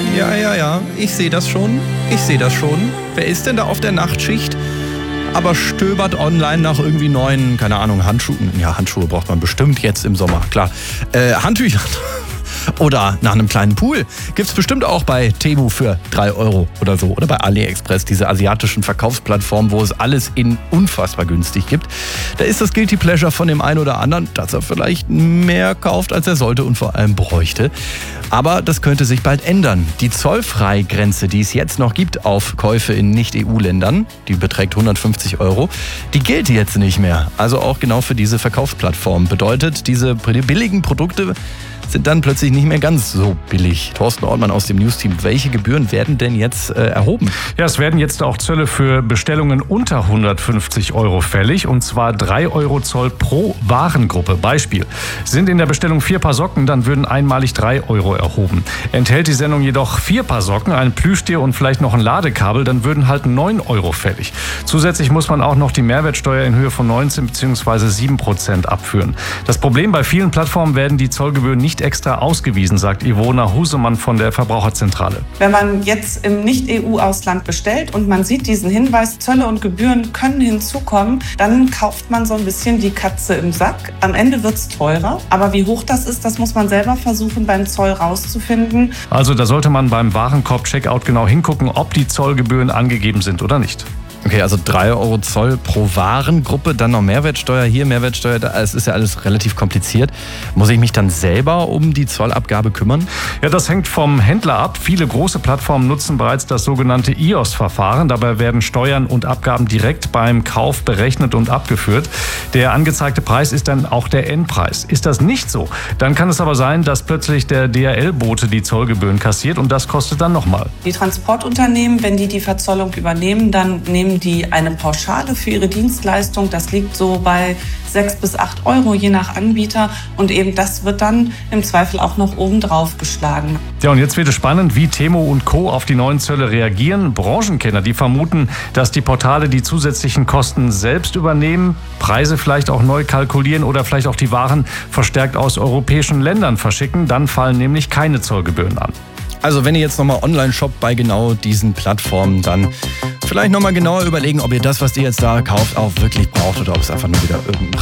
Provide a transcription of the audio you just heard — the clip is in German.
Ja, ich sehe das schon. Wer ist denn da auf der Nachtschicht, aber stöbert online nach irgendwie neuen, keine Ahnung, Handschuhen? Ja, Handschuhe braucht man bestimmt jetzt im Sommer, klar. Handtüchern. Oder nach einem kleinen Pool. Gibt's bestimmt auch bei Temu für 3 € oder so. Oder bei AliExpress, diese asiatischen Verkaufsplattformen, wo es alles in unfassbar günstig gibt. Da ist das Guilty Pleasure von dem einen oder anderen, dass er vielleicht mehr kauft, als er sollte und vor allem bräuchte. Aber das könnte sich bald ändern. Die Zollfreigrenze, die es jetzt noch gibt auf Käufe in Nicht-EU-Ländern, die beträgt 150 €, die gilt jetzt nicht mehr. Also auch genau für diese Verkaufsplattformen. Bedeutet, diese billigen Produkte sind dann plötzlich nicht mehr ganz so billig. Thorsten Ortmann aus dem News-Team, welche Gebühren werden denn jetzt erhoben? Ja, es werden jetzt auch Zölle für Bestellungen unter 150 € fällig, und zwar 3 € Zoll pro Warengruppe. Beispiel: Sind in der Bestellung 4 Paar Socken, dann würden einmalig 3 € erhoben. Enthält die Sendung jedoch 4 Paar Socken, ein Plüschtier und vielleicht noch ein Ladekabel, dann würden halt 9 € fällig. Zusätzlich muss man auch noch die Mehrwertsteuer in Höhe von 19 bzw. 7% abführen. Das Problem: Bei vielen Plattformen werden die Zollgebühren nicht extra ausgewiesen, sagt Ivona Husemann von der Verbraucherzentrale. Wenn man jetzt im Nicht-EU-Ausland bestellt und man sieht diesen Hinweis, Zölle und Gebühren können hinzukommen, dann kauft man so ein bisschen die Katze im Sack. Am Ende wird es teurer, aber wie hoch das ist, das muss man selber versuchen beim Zoll rauszufinden. Also da sollte man beim Warenkorb-Checkout genau hingucken, ob die Zollgebühren angegeben sind oder nicht. Okay, also 3 € Zoll pro Warengruppe, dann noch Mehrwertsteuer hier, Mehrwertsteuer da. Es ist ja alles relativ kompliziert. Muss ich mich dann selber um die Zollabgabe kümmern? Ja, das hängt vom Händler ab. Viele große Plattformen nutzen bereits das sogenannte IOS-Verfahren. Dabei werden Steuern und Abgaben direkt beim Kauf berechnet und abgeführt. Der angezeigte Preis ist dann auch der Endpreis. Ist das nicht so, dann kann es aber sein, dass plötzlich der DHL-Bote die Zollgebühren kassiert, und das kostet dann nochmal. Die Transportunternehmen, wenn die Verzollung übernehmen, dann nehmen die eine Pauschale für ihre Dienstleistung. Das liegt so bei 6 bis 8 €, je nach Anbieter. Und eben das wird dann im Zweifel auch noch obendrauf geschlagen. Ja, und jetzt wird es spannend, wie Temu und Co. auf die neuen Zölle reagieren. Branchenkenner, die vermuten, dass die Portale die zusätzlichen Kosten selbst übernehmen, Preise vielleicht auch neu kalkulieren oder vielleicht auch die Waren verstärkt aus europäischen Ländern verschicken. Dann fallen nämlich keine Zollgebühren an. Also wenn ihr jetzt nochmal online shoppt bei genau diesen Plattformen, dann vielleicht nochmal genauer überlegen, ob ihr das, was ihr jetzt da kauft, auch wirklich braucht oder ob es einfach nur wieder irgendein